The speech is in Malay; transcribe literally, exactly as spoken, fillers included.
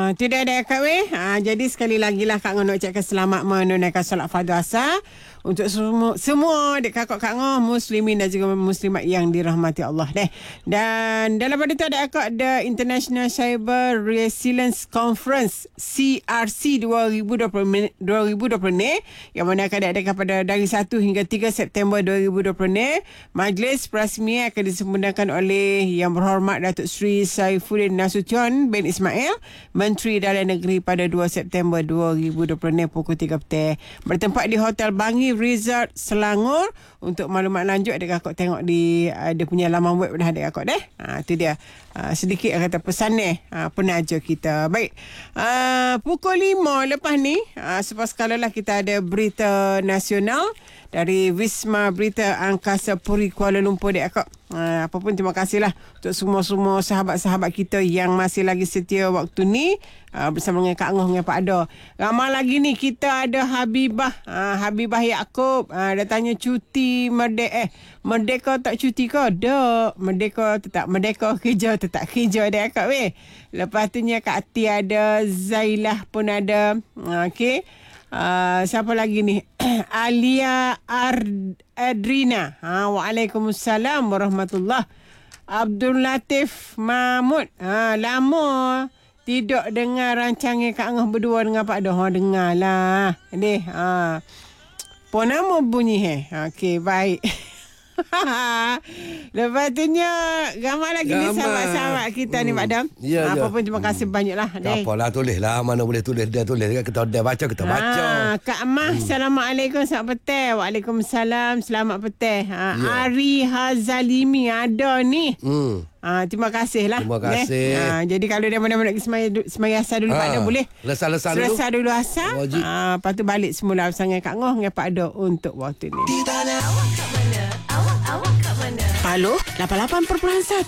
Uh, tidak ada Kak Weh. Uh, jadi sekali lagi lah Kak Ngah nak ucapkan selamat menunaikan solat fardu asar untuk semua semua dek kakak Kak Ngah, muslimin dan juga muslimat yang dirahmati Allah deh. Dan dalam pada tu ada Kak The International Cyber Resilience Conference C R C dua ribu dua puluh ni yang mana akan diadakan pada dari satu hingga tiga September dua ribu dua puluh ni. Majlis perasmian akan disempurnakan oleh Yang Berhormat Datuk Seri Saifuddin Nasution bin Ismail, Menteri Dalam Negeri pada dua September dua ribu dua puluh ni pukul tiga petang. Bertempat di Hotel Bangi Resort Selangor. Untuk maklumat lanjut ada kakak tengok di uh, dia punya laman web dah ada kakak deh. Ha, tu dia uh, sedikit kata pesan ni uh, penaja kita. Baik. Uh, pukul lima lepas ni uh, selepas kalalah kita ada berita nasional dari Wisma Berita Angkasa Puri Kuala Lumpur dek akak. Uh, apa pun terima kasihlah untuk semua-semua sahabat-sahabat kita yang masih lagi setia waktu ni uh, bersama dengan Kak Ngah dengan Pak Ada. Ramai lagi ni kita ada Habibah, uh, Habibah Yaakob. Uh, dia tanya cuti merdeka eh merdeka tak cuti ke? Tak. Merdeka tetap merdeka, kerja tetap kerja dek akak weh. Lepas tu nya Kak Ati ada, Zailah pun ada. Uh, okey. Uh, siapa lagi ni? Alia Ard- Adrina. Ha, Waalaikumsalam warahmatullahi. Abdul Latif Mahmud. Ha, lama tidak dengar rancangan Kak Ngah berdua dengan Pak Dah. Ha, dengarlah. Ni, ha. Apa nama bunyi he? Okey, baik. Lepas tu nya ramai lagi ni sahabat-sahabat kita hmm. ni Pak Dam. Ya, apa ya. pun terima kasih hmm. banyaklah. Tak apalah, tulis lah. Mana boleh tulis, dia tulis. Kita dah baca, kita baca. Ha, Kak Amah, hmm. Assalamualaikum, selamat petang. Waalaikumsalam, selamat petang. Ha, ya. Ari Hazalimi ada ni. Hmm. Ha, terima kasih lah. Terima kasih. Ha, jadi kalau dia mana-mana nak semaya, semaya asal dulu ha. Pak Ada boleh. Lesal-lesal dulu. Lesal dulu asal. Ha, lepas tu balik semula bersama Kak Ngah dengan Pak Ada untuk waktu ni. Awak kat mana? Awak, awak kat mana? Halo, lapan puluh lapan perpuluhan satu.